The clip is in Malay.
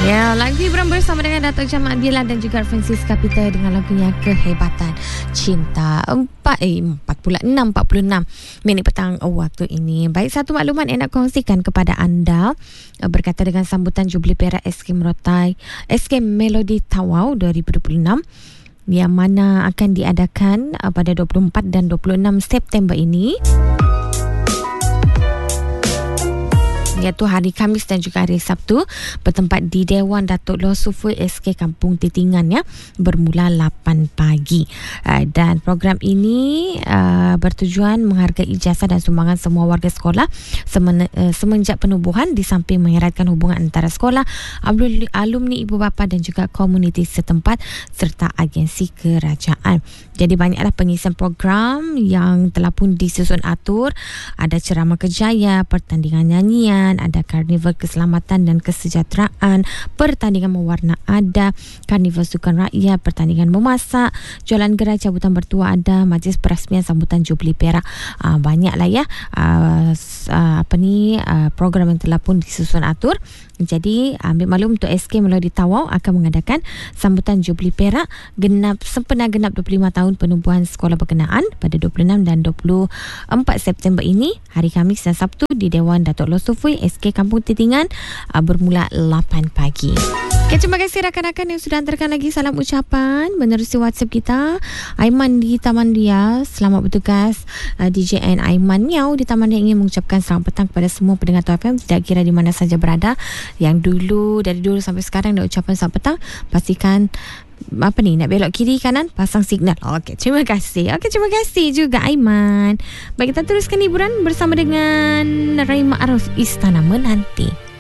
Ya, lagu hiburan bersama dengan Datuk Jamal Abdillah dan juga Francisca Peter dengan lagunya Kehebatan Cinta. 46 minit petang waktu ini. Baik, satu maklumat yang nak kongsikan kepada anda berkaitan dengan sambutan Jubli Perak SK Merotai, SK Melody Tawau 2026 yang mana akan diadakan pada 24 dan 26 September ini, iaitu hari Khamis dan juga hari Sabtu, bertempat di Dewan Datuk Loh Sufui SK Kampung Titingan, ya, bermula 8 pagi. Dan program ini bertujuan menghargai ijazah dan sumbangan semua warga sekolah semenjak penubuhan, di samping mengeratkan hubungan antara sekolah, alumni, ibu bapa dan juga komuniti setempat serta agensi kerajaan. Jadi banyaklah pengisian program yang telah pun disusun atur. Ada ceramah kerjaya, pertandingan nyanyian, ada karnival keselamatan dan kesejahteraan, pertandingan mewarna ada, karnival sukan rakyat, pertandingan memasak, jualan gerai cabutan bertua ada, majlis perasmian sambutan Jubli Perak. Banyaklah, ya, program yang telah pun disusun atur. Jadi ambil maklum untuk SK Melody Tawau akan mengadakan sambutan Jubli Perak sempena genap 25 tahun penubuhan sekolah berkenaan pada 26 dan 24 September ini, hari Khamis dan Sabtu, di Dewan Datuk Loh Sufui SK Kampung Titingan, bermula 8 pagi. Okay, terima kasih rakan-rakan yang sudah hantarkan lagi salam ucapan menerusi WhatsApp kita. Aiman di Taman Ria, selamat bertugas. DJ N Aiman Miau di Taman Ria ingin mengucapkan selamat petang kepada semua pendengar Tu FM, tidak kira di mana saja berada. Yang dari dulu sampai sekarang dah ucapan selamat petang. Pastikan nak belok kiri kanan, pasang signal. Okey, terima kasih. Okey, terima kasih juga Aiman. Baik, kita teruskan hiburan bersama dengan Ray Ma'ruf, Istana Menanti.